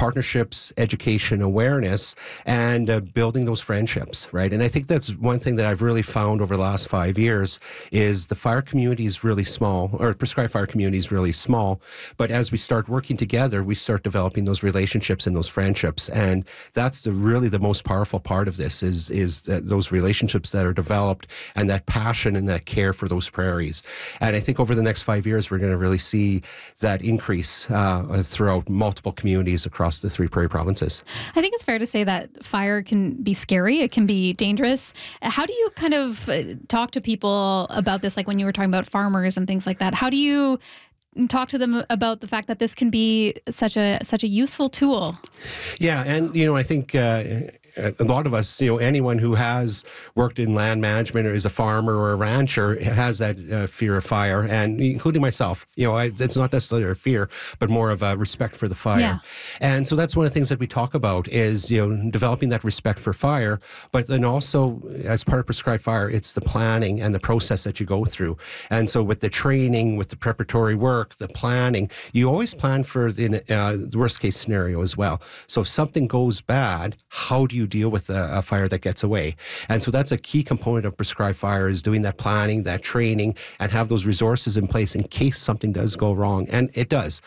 partnerships, education, awareness, and building those friendships, right? And I think that's one thing that I've really found over the last 5 years is the fire community is really small, or prescribed fire community is really small. But as we start working together, we start developing those relationships and those friendships. And that's really the most powerful part of this is those relationships that are developed and that passion and that care for those prairies. And I think over the next 5 years, we're going to really see that increase throughout multiple communities across the 3 prairie provinces. I think it's fair to say that fire can be scary. It can be dangerous. How do you kind of talk to people about this? Like when you were talking about farmers and things like that, how do you talk to them about the fact that this can be such a useful tool? Yeah, and I think a lot of us, anyone who has worked in land management or is a farmer or a rancher has that fear of fire, and including myself. It's not necessarily a fear, but more of a respect for the fire. Yeah. And so that's one of the things that we talk about is, developing that respect for fire, but then also as part of prescribed fire, it's the planning and the process that you go through. And so with the training, with the preparatory work, the planning, you always plan for the worst case scenario as well. So if something goes bad, how do you deal with a fire that gets away? And so that's a key component of prescribed fire, is doing that planning, that training, and have those resources in place in case something does go wrong. And it does.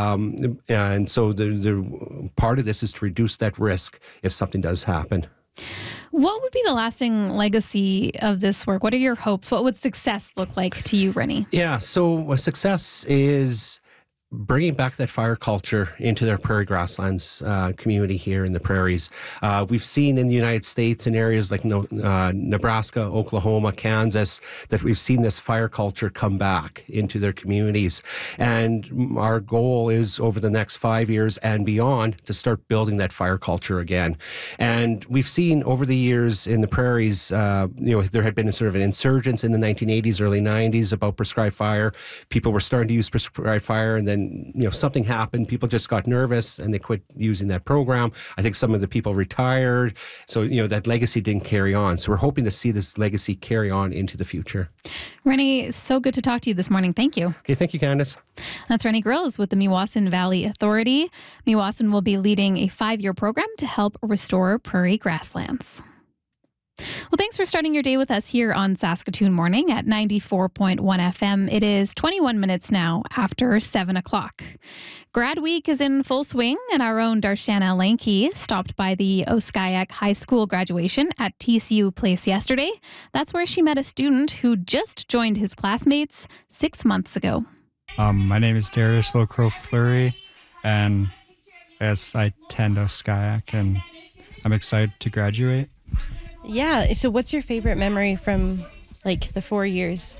And so the part of this is to reduce that risk if something does happen. What would be the lasting legacy of this work? What are your hopes? What would success look like to you, Rennie? Yeah, so success is bringing back that fire culture into their prairie grasslands community here in the prairies. We've seen in the United States in areas like Nebraska, Oklahoma, Kansas, that we've seen this fire culture come back into their communities. And our goal is over the next 5 years and beyond to start building that fire culture again. And we've seen over the years in the prairies, there had been a sort of an insurgence in the 1980s, early 90s about prescribed fire. People were starting to use prescribed fire, and then something happened. People just got nervous and they quit using that program. I think some of the people retired. So, that legacy didn't carry on. So we're hoping to see this legacy carry on into the future. Rennie, so good to talk to you this morning. Thank you. Okay, thank you, Candace. That's Rennie Grills with the Meewasin Valley Authority. Meewasin will be leading a 5-year program to help restore prairie grasslands. Well, thanks for starting your day with us here on Saskatoon Morning at 94.1 FM. It is 21 minutes now after 7 o'clock. Grad Week is in full swing, and our own Darshana Lanky stopped by the Oskayak High School graduation at TCU Place yesterday. That's where she met a student who just joined his classmates 6 months ago. My name is Darius Locro-Fleury, and as I attend Oskayak, and I'm excited to graduate. Yeah, so what's your favorite memory from the 4 years?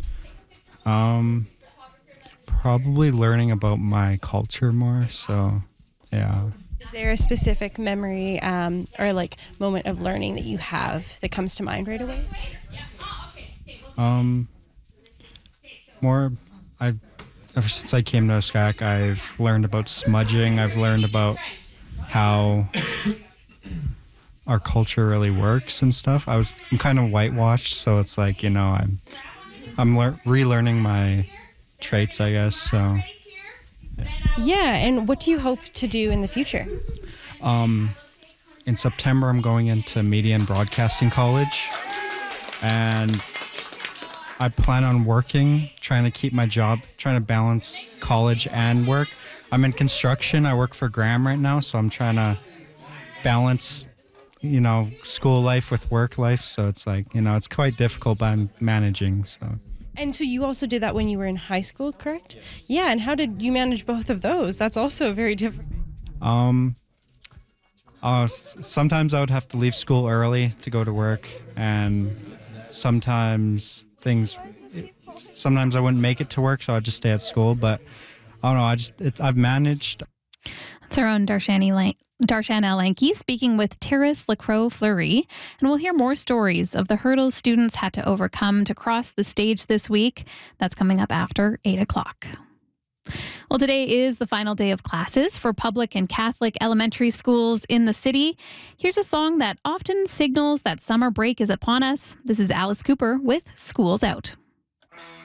Probably learning about my culture more, so yeah. Is there a specific memory or moment of learning that you have that comes to mind right away? Ever since I came to Oskayak, I've learned about smudging. I've learned about how our culture really works and stuff. I'm kind of whitewashed, so it's I'm relearning my traits, I guess. So yeah, and what do you hope to do in the future? In September, I'm going into Media and Broadcasting College, and I plan on working, trying to keep my job, trying to balance college and work. I'm in construction. I work for Graham right now, so I'm trying to balance school life with work life. So it's it's quite difficult, but I'm managing. And so you also did that when you were in high school, correct? Yeah. And how did you manage both of those? That's also very different. Sometimes I would have to leave school early to go to work, and sometimes I wouldn't make it to work, so I'd just stay at school. But I don't know. I've managed. That's our own Darshana Lanky speaking with Terrace Lacroix-Fleury. And we'll hear more stories of the hurdles students had to overcome to cross the stage this week. That's coming up after 8 o'clock. Well, today is the final day of classes for public and Catholic elementary schools in the city. Here's a song that often signals that summer break is upon us. This is Alice Cooper with School's Out.